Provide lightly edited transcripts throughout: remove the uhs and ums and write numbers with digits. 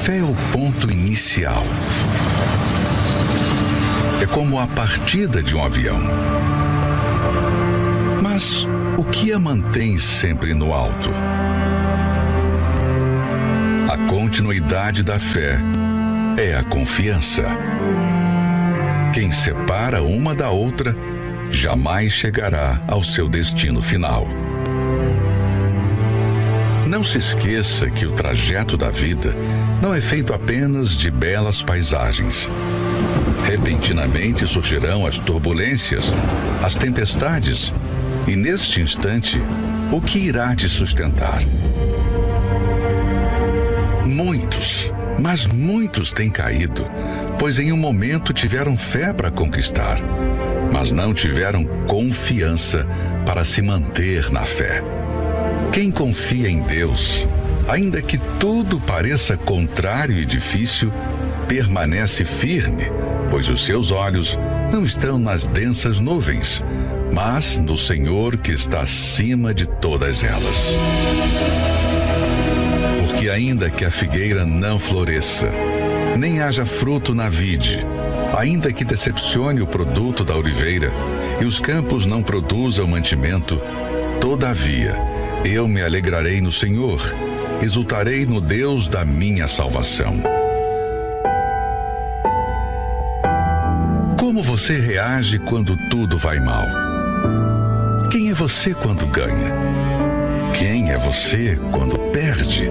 fé é o ponto inicial. É como a partida de um avião. Mas o que a mantém sempre no alto? A continuidade da fé é a confiança. Quem separa uma da outra jamais chegará ao seu destino final. Não se esqueça que o trajeto da vida não é feito apenas de belas paisagens. Repentinamente surgirão as turbulências, as tempestades, e neste instante, o que irá te sustentar? Muitos, mas muitos têm caído, pois em um momento tiveram fé para conquistar, mas não tiveram confiança para se manter na fé. Quem confia em Deus, ainda que tudo pareça contrário e difícil, permanece firme, pois os seus olhos não estão nas densas nuvens, mas no Senhor que está acima de todas elas. Porque ainda que a figueira não floresça, nem haja fruto na vide, ainda que decepcione o produto da oliveira e os campos não produzam mantimento, todavia eu me alegrarei no Senhor, exultarei no Deus da minha salvação. Como você reage quando tudo vai mal? Quem é você quando ganha? Quem é você quando perde?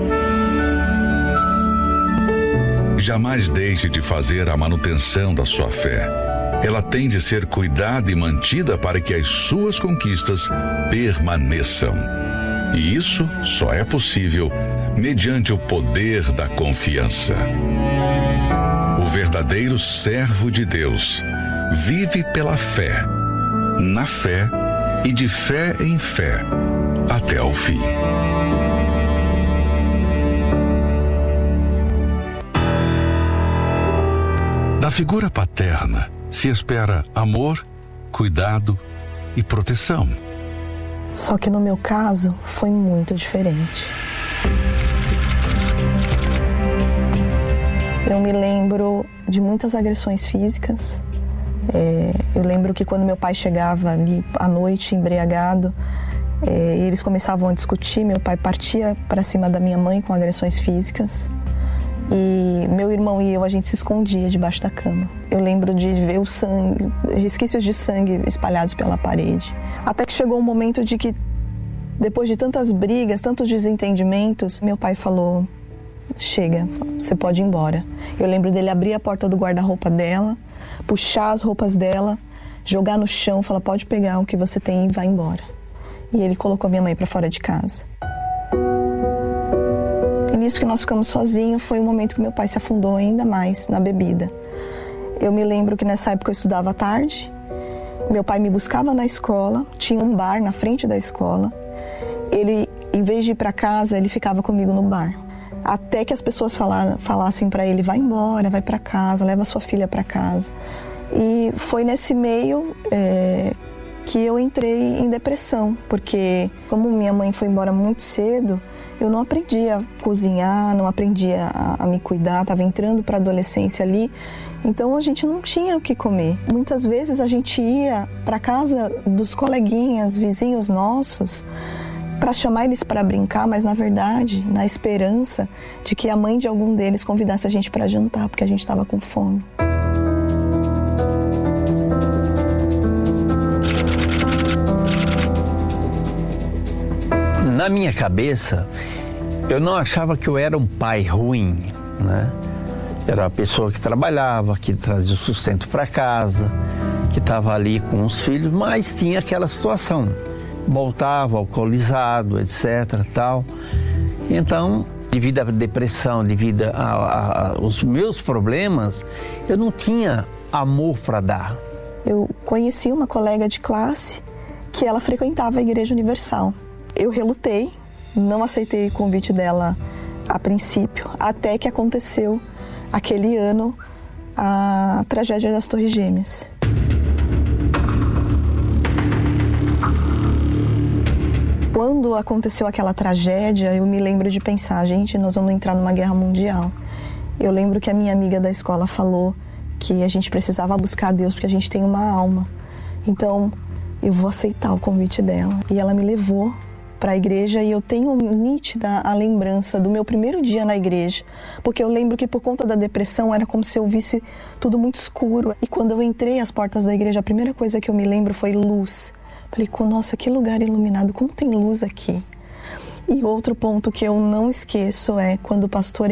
Jamais deixe de fazer a manutenção da sua fé. Ela tem de ser cuidada e mantida para que as suas conquistas permaneçam. E isso só é possível mediante o poder da confiança. O verdadeiro servo de Deus vive pela fé, na fé e de fé em fé, até o fim. Da figura paterna se espera amor, cuidado e proteção. Só que no meu caso foi muito diferente. Eu me lembro de muitas agressões físicas. Eu lembro que quando meu pai chegava ali à noite embriagado, eles começavam a discutir, meu pai partia para cima da minha mãe com agressões físicas. E meu irmão e eu, a gente se escondia debaixo da cama. Eu lembro de ver o sangue, resquícios de sangue espalhados pela parede. Até que chegou um momento de que, depois de tantas brigas, tantos desentendimentos, meu pai falou: chega, você pode ir embora. Eu lembro dele abrir a porta do guarda-roupa dela, puxar as roupas dela, jogar no chão, falar: pode pegar o que você tem e vai embora. E ele colocou minha mãe para fora de casa. E nisso que nós ficamos sozinhos, foi o momento que meu pai se afundou ainda mais na bebida. Eu me lembro que nessa época eu estudava à tarde, meu pai me buscava na escola, tinha um bar na frente da escola. Ele, em vez de ir para casa, ele ficava comigo no bar. Até que as pessoas falassem para ele: vai embora, vai para casa, leva sua filha para casa. E foi nesse meio que eu entrei em depressão, porque como minha mãe foi embora muito cedo, eu não aprendi a cozinhar, não aprendi a me cuidar, estava entrando para a adolescência ali, então a gente não tinha o que comer. Muitas vezes a gente ia para casa dos coleguinhas, vizinhos nossos, para chamar eles para brincar, mas na verdade, na esperança de que a mãe de algum deles convidasse a gente para jantar, porque a gente estava com fome. Na minha cabeça, eu não achava que eu era um pai ruim, né? Era uma pessoa que trabalhava, que trazia o sustento para casa, que estava ali com os filhos, mas tinha aquela situação. Voltava alcoolizado, etc, tal. Então, devido à depressão, devido aos meus problemas, eu não tinha amor para dar. Eu conheci uma colega de classe que ela frequentava a Igreja Universal. Eu relutei, não aceitei o convite dela a princípio, até que aconteceu aquele ano a tragédia das Torres Gêmeas. Quando aconteceu aquela tragédia, eu me lembro de pensar: gente, nós vamos entrar numa guerra mundial. Eu lembro que a minha amiga da escola falou que a gente precisava buscar Deus porque a gente tem uma alma. Então, eu vou aceitar o convite dela. E ela me levou para a igreja e eu tenho nítida a lembrança do meu primeiro dia na igreja, porque eu lembro que por conta da depressão era como se eu visse tudo muito escuro. E quando eu entrei às portas da igreja, a primeira coisa que eu me lembro foi luz. Falei, nossa, que lugar iluminado, como tem luz aqui. E outro ponto que eu não esqueço é quando o pastor